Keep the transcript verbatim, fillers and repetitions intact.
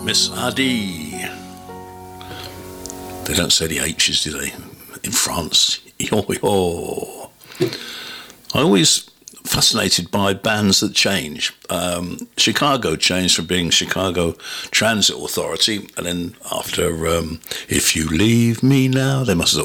Miss Adi. They don't say the H's, do they? In France. Yo, yo. I always fascinated by bands that change. Um, Chicago changed from being Chicago Transit Authority, and then after um, If You Leave Me Now, they must have